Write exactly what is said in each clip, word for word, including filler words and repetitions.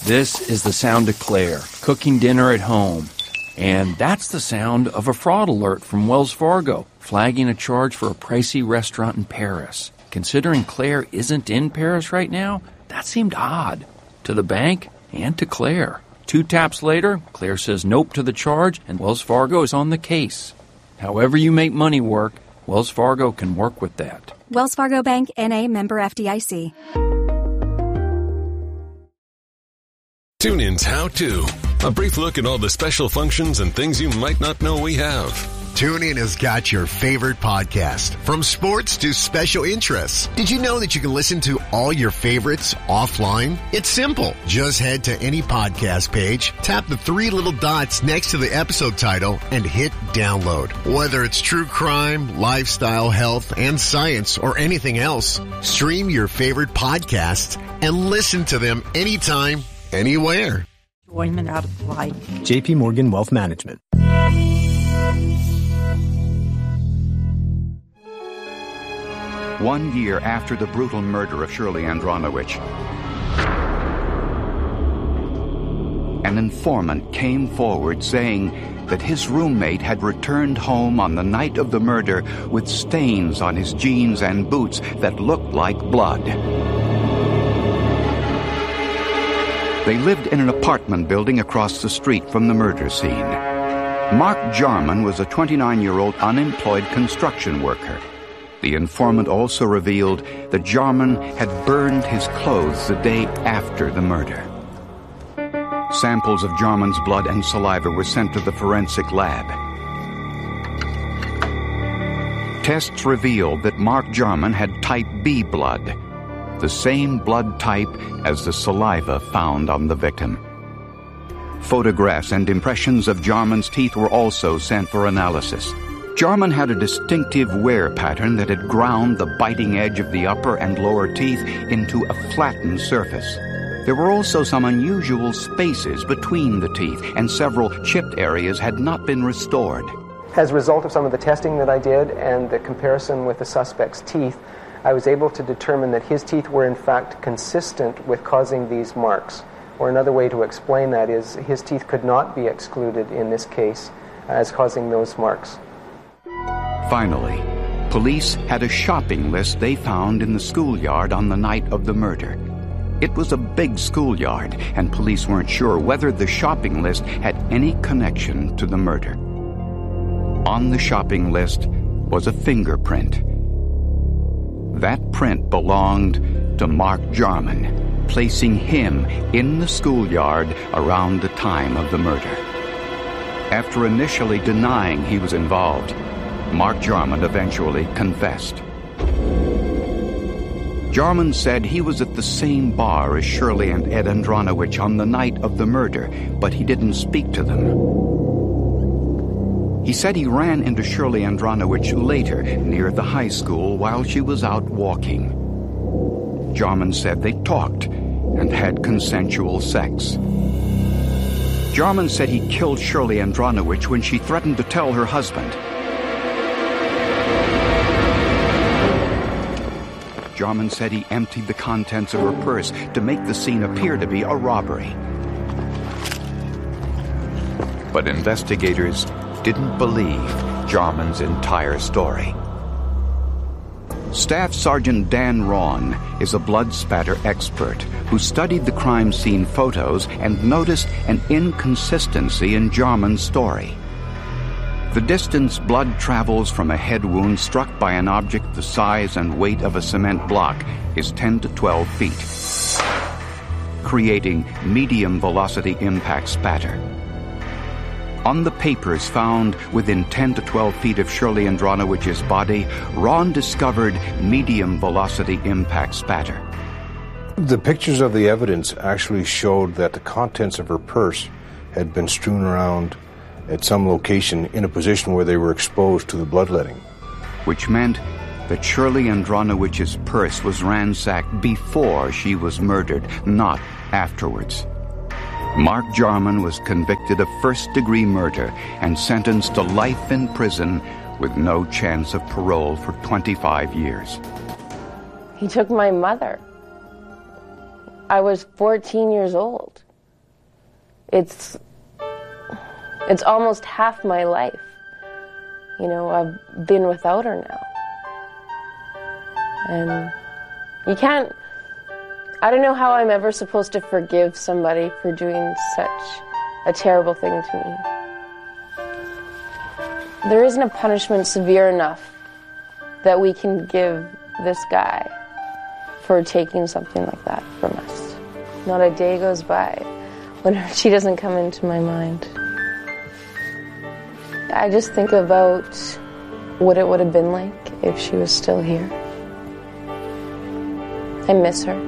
This is the sound of Claire, cooking dinner at home. And that's the sound of a fraud alert from Wells Fargo, flagging a charge for a pricey restaurant in Paris. Considering Claire isn't in Paris right now, that seemed odd. To the bank and to Claire. Two taps later, Claire says nope to the charge, and Wells Fargo is on the case. However you make money work, Wells Fargo can work with that. Wells Fargo Bank, N A, member F D I C. TuneIn's How To. A brief look at all the special functions and things you might not know we have. TuneIn has got your favorite podcast, from sports to special interests. Did you know that you can listen to all your favorites offline? It's simple. Just head to any podcast page, tap the three little dots next to the episode title, and hit download. Whether it's true crime, lifestyle, health, and science, or anything else, stream your favorite podcasts and listen to them anytime, anywhere. Enjoyment out of life. J P Morgan Wealth Management. One year after the brutal murder of Shirley Andronowicz, an informant came forward saying that his roommate had returned home on the night of the murder with stains on his jeans and boots that looked like blood. They lived in an apartment building across the street from the murder scene. Mark Jarman was a twenty-nine-year-old unemployed construction worker. The informant also revealed that Jarman had burned his clothes the day after the murder. Samples of Jarman's blood and saliva were sent to the forensic lab. Tests revealed that Mark Jarman had type B blood, the same blood type as the saliva found on the victim. Photographs and impressions of Jarman's teeth were also sent for analysis. Jarman had a distinctive wear pattern that had ground the biting edge of the upper and lower teeth into a flattened surface. There were also some unusual spaces between the teeth, and several chipped areas had not been restored. As a result of some of the testing that I did and the comparison with the suspect's teeth, I was able to determine that his teeth were in fact consistent with causing these marks. Or another way to explain that is his teeth could not be excluded in this case as causing those marks. Finally, police had a shopping list they found in the schoolyard on the night of the murder. It was a big schoolyard, and police weren't sure whether the shopping list had any connection to the murder. On the shopping list was a fingerprint. That print belonged to Mark Jarman, placing him in the schoolyard around the time of the murder. After initially denying he was involved, Mark Jarman eventually confessed. Jarman said he was at the same bar as Shirley and Ed Andronowicz on the night of the murder, but he didn't speak to them. He said he ran into Shirley Andronowicz later near the high school while she was out walking. Jarman said they talked and had consensual sex. Jarman said he killed Shirley Andronowicz when she threatened to tell her husband. Jarman said he emptied the contents of her purse to make the scene appear to be a robbery. But investigators didn't believe Jarman's entire story. Staff Sergeant Dan Rawn is a blood spatter expert who studied the crime scene photos and noticed an inconsistency in Jarman's story. The distance blood travels from a head wound struck by an object the size and weight of a cement block is ten to twelve feet, creating medium velocity impact spatter. On the papers found within ten to twelve feet of Shirley Andronowicz's body, Ron discovered medium velocity impact spatter. The pictures of the evidence actually showed that the contents of her purse had been strewn around at some location in a position where they were exposed to the bloodletting. Which meant that Shirley Andronowicz's purse was ransacked before she was murdered, not afterwards. Mark Jarman was convicted of first-degree murder and sentenced to life in prison with no chance of parole for twenty-five years. He took my mother. I was fourteen years old. it's it's almost half my life. You know, I've been without her now. And you can't, I don't know how I'm ever supposed to forgive somebody for doing such a terrible thing to me. There isn't a punishment severe enough that we can give this guy for taking something like that from us. Not a day goes by when she doesn't come into my mind. I just think about what it would have been like if she was still here. I miss her.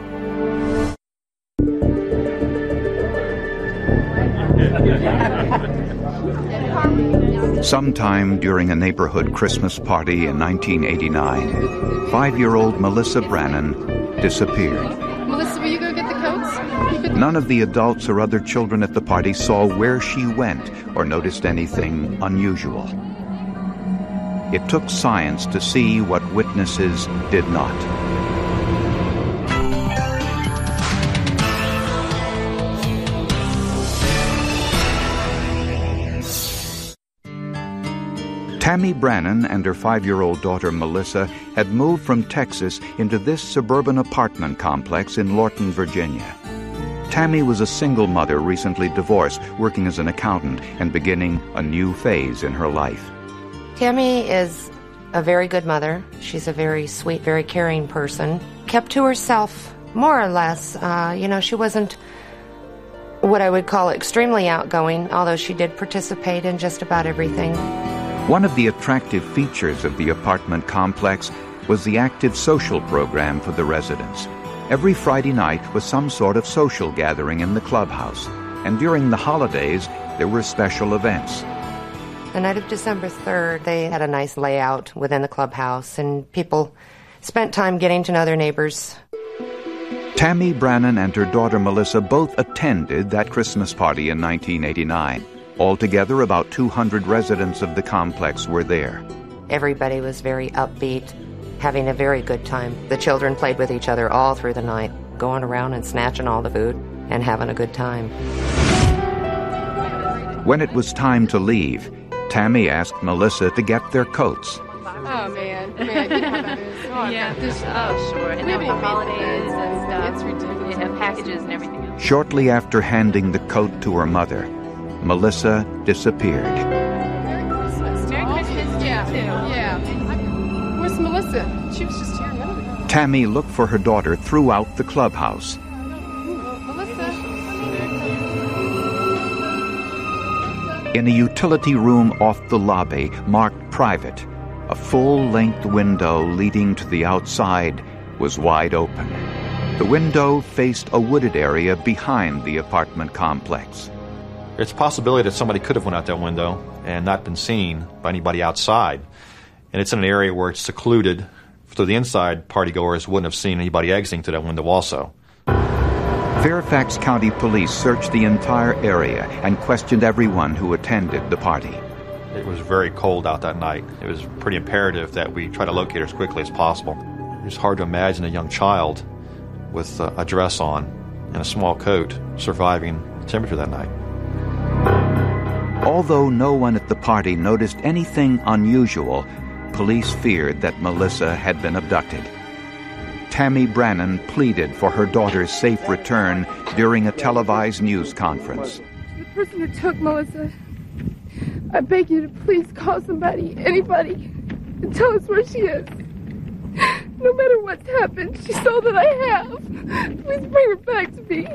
Sometime during a neighborhood Christmas party in nineteen eighty-nine, five-year-old Melissa Brannon disappeared. Melissa, will you go get the coats? None of the adults or other children at the party saw where she went or noticed anything unusual. It took science to see what witnesses did not. Tammy Brannon and her five-year-old daughter Melissa had moved from Texas into this suburban apartment complex in Lorton, Virginia. Tammy was a single mother, recently divorced, working as an accountant, and beginning a new phase in her life. Tammy is a very good mother. She's a very sweet, very caring person. Kept to herself, more or less. Uh, you know, she wasn't what I would call extremely outgoing, although she did participate in just about everything. One of the attractive features of the apartment complex was the active social program for the residents. Every Friday night was some sort of social gathering in the clubhouse, and during the holidays there were special events. The night of December third, they had a nice layout within the clubhouse, and people spent time getting to know their neighbors. Tammy Brannon and her daughter Melissa both attended that Christmas party in nineteen eighty-nine. Altogether, about two hundred residents of the complex were there. Everybody was very upbeat, having a very good time. The children played with each other all through the night, going around and snatching all the food and having a good time. When it was time to leave, Tammy asked Melissa to get their coats. Oh, man. Man, you know how that is. Oh, yeah. This, oh, sure. And then we have holidays and stuff. It's ridiculous. They have packages and everything else. Shortly after handing the coat to her mother, Melissa disappeared. Merry Christmas. Merry Christmas, yeah. too. Yeah. Where's Melissa? She was just here a minute ago. Tammy looked for her daughter throughout the clubhouse. Melissa? In a utility room off the lobby, marked private, a full-length window leading to the outside was wide open. The window faced a wooded area behind the apartment complex. It's a possibility that somebody could have went out that window and not been seen by anybody outside. And it's in an area where it's secluded, so the inside partygoers wouldn't have seen anybody exiting to that window also. Fairfax County Police searched the entire area and questioned everyone who attended the party. It was very cold out that night. It was pretty imperative that we try to locate her as quickly as possible. It's hard to imagine a young child with a dress on and a small coat surviving the temperature that night. Although no one at the party noticed anything unusual, police feared that Melissa had been abducted. Tammy Brannon pleaded for her daughter's safe return during a televised news conference. The person who took Melissa, I beg you to please call somebody, anybody, and tell us where she is. No matter what's happened, she's all that I have. Please bring her back to me.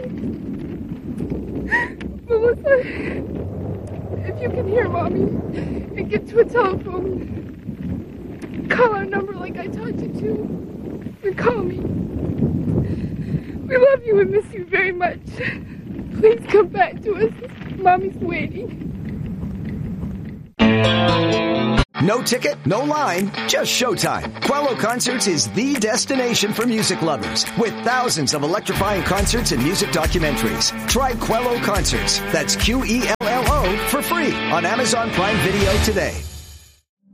Melissa, if you can hear Mommy and get to a telephone, call our number like I taught you to, and call me. We love you and miss you very much. Please come back to us. Mommy's waiting. No ticket, no line, just showtime. Quello Concerts is the destination for music lovers, with thousands of electrifying concerts and music documentaries. Try Quello Concerts, that's Q E L L O, for free on Amazon Prime Video today.